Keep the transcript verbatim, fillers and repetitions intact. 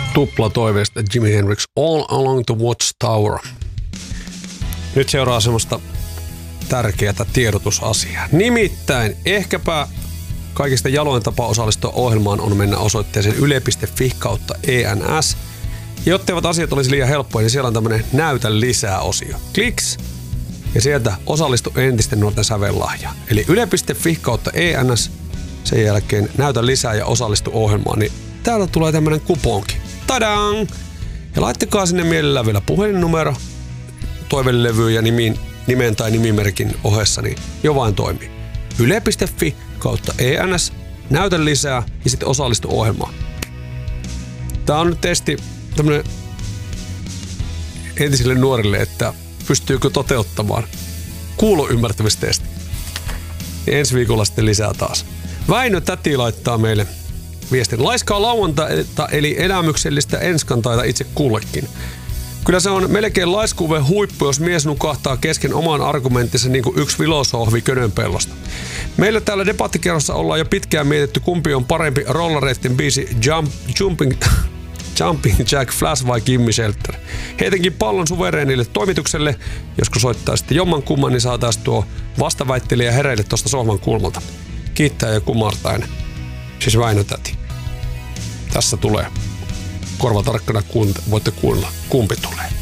Tupla toiveesta Jimi Hendrix All Along the Watchtower. Nyt seuraa semmoista tärkeää tiedotusasiaa. Nimittäin ehkäpä kaikista jaloin tapa osallistua ohjelmaan on mennä osoitteeseen yle piste fi kautta E N S. Jotteivät asiat olisi liian helppoja, niin siellä on tämmönen näytä lisää osio. Kliks! Ja sieltä osallistu entisten nuorten sävellahjaan. Eli yle piste fi kautta E N S. Sen jälkeen näytä lisää ja osallistu ohjelmaan, niin täällä tulee tämmönen kuponki. Tadaan! Ja laittakaa sinne mielellään vielä puhelinnumero, toivelevy ja nimin, nimen tai nimimerkin ohessa, niin jo vain toimii. yle piste fi kautta E N S, näytä lisää ja sitten osallistu ohjelmaan. Tää on nyt testi tämmönen entisille nuorille, että pystyykö toteuttamaan kuuloymmärtämistesti. Ja ensi viikolla sitten lisää taas. Väinö Täti laittaa meille viestin. Laiskaa lauantaita eli elämyksellistä enskantaita itse kullekin. Kyllä se on melkein laiskuven huippu, jos mies nukahtaa kesken oman argumenttinsa niin kuin yksi filosofi Könönpellosta. Meillä täällä debattikerrossa ollaan jo pitkään mietitty, kumpi on parempi rollareitten biisi Jump, Jumping, Jumping Jack Flash vai Gimme Shelter. Heitinkin pallon suvereenille toimitukselle. Joskus soittaa sitten jomman kumman, niin saataisiin tuo vastaväittelijä hereille tuosta sohvan kulmalta. Kiittää ja kumartaen. Siis Väinö Täti. Tässä tulee. Korva tarkkana, kun voitte kuunnella, kumpi tulee.